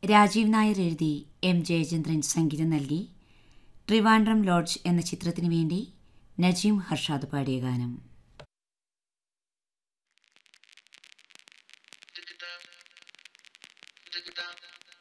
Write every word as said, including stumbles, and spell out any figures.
രാജീവ് നായർ എഴുതി എം ജയചന്ദ്രൻ സംഗീതം നൽകി ട്രിവാൻഡ്രം ലോഡ്ജ് എന്ന ചിത്രത്തിനു വേണ്ടി നജീം ഹർഷാദ് പാടിയ ഗാനം. Da da da da da